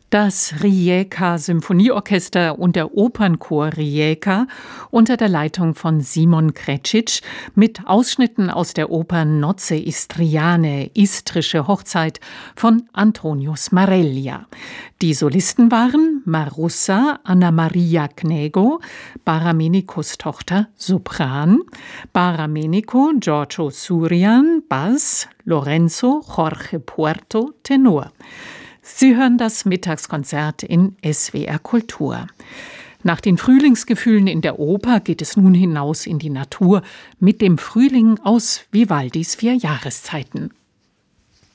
Das Rijeka Symphonieorchester und der Opernchor Rijeka unter der Leitung von Simon Kreczic mit Ausschnitten aus der Oper Nozze Istriane, Istrische Hochzeit von Antonio Smaraglia. Die Solisten waren Marussa Anna Maria Knego, Baramenikos Tochter Sopran, Baramenico Giorgio Surian, Bass, Lorenzo Jorge Puerto, Tenor. Sie hören das Mittagskonzert in SWR Kultur. Nach den Frühlingsgefühlen in der Oper geht es nun hinaus in die Natur mit dem Frühling aus Vivaldis 4 Jahreszeiten.